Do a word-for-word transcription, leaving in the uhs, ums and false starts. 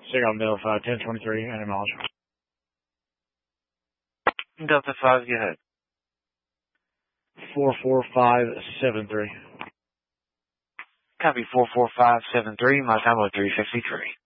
Signal Delta five, ten twenty-three, and miles. Delta five, go ahead. four four five seven three. Copy four four five seven three, my time was three fifty-three.